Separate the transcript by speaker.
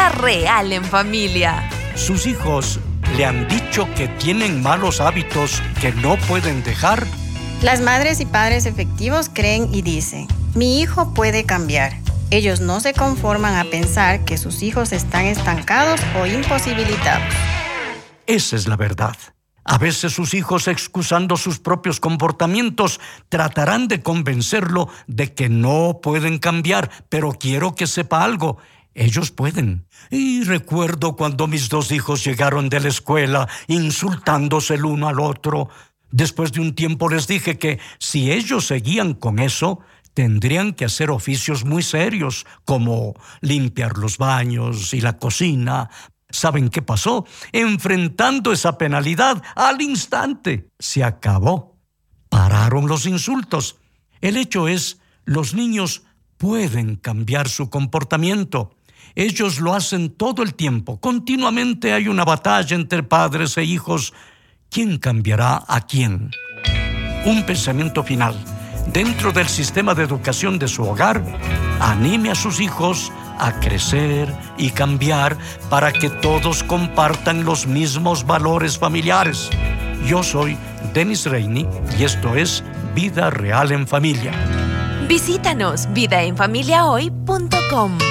Speaker 1: Vida real en familia.
Speaker 2: ¿Sus hijos le han dicho que tienen malos hábitos que no pueden dejar?
Speaker 3: Las madres y padres efectivos creen y dicen: mi hijo puede cambiar. Ellos no se conforman a pensar que sus hijos están estancados o imposibilitados.
Speaker 2: Esa es la verdad. A veces sus hijos, excusando sus propios comportamientos, tratarán de convencerlo de que no pueden cambiar, pero quiero que sepa algo. Ellos pueden. Y recuerdo cuando mis 2 hijos llegaron de la escuela insultándose el uno al otro. Después de un tiempo les dije que si ellos seguían con eso, tendrían que hacer oficios muy serios, como limpiar los baños y la cocina. ¿Saben qué pasó? Enfrentando esa penalidad al instante, se acabó. Pararon los insultos. El hecho es, los niños pueden cambiar su comportamiento. Ellos lo hacen todo el tiempo. Continuamente hay una batalla entre padres e hijos. ¿Quién cambiará a quién? Un pensamiento final. Dentro del sistema de educación de su hogar, anime a sus hijos a crecer y cambiar para que todos compartan los mismos valores familiares. Yo soy Dennis Reini y esto es Vida Real en Familia.
Speaker 1: Visítanos vidaenfamiliahoy.com.